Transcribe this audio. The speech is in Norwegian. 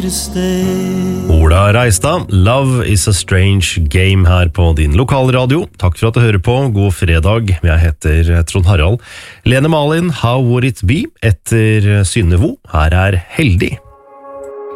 Ola Reistad, Love is a Strange Game her på din lokalradio. Takk for at du hører på. God fredag. Jeg heter Trond Harald. Lene Malin, How Would It Be? Etter Synnevo. Her er Heldig.